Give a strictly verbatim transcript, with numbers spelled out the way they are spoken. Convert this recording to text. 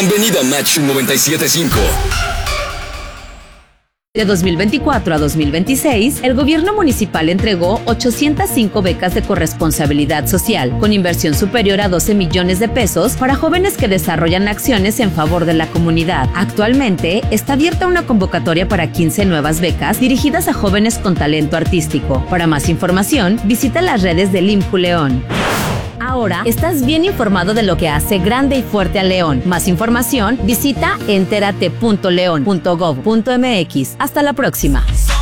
Bienvenido a Match noventa y siete punto cinco. De dos mil veinticuatro a dos mil veintiséis, el gobierno municipal entregó ochocientas cinco becas de corresponsabilidad social, con inversión superior a doce millones de pesos para jóvenes que desarrollan acciones en favor de la comunidad. Actualmente, está abierta una convocatoria para quince nuevas becas dirigidas a jóvenes con talento artístico. Para más información, visita las redes del I M J U León. Ahora estás bien informado de lo que hace grande y fuerte a León. Más información, visita enterate punto león punto gov punto mx. Hasta la próxima.